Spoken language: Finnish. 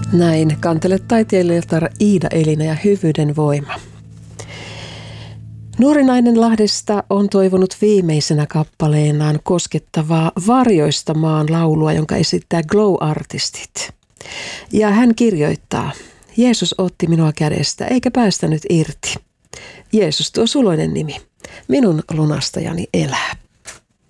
Näin kantele taiteilijatar Iida-Elina ja Hyvyyden voima. Nuori nainen Lahdesta on toivonut viimeisenä kappaleenaan koskettavaa Varjoista maan laulua, jonka esittää Glow-artistit. Ja hän kirjoittaa: Jeesus otti minua kädestä eikä päästänyt irti. Jeesus tuo suloinen nimi. Minun lunastajani elää.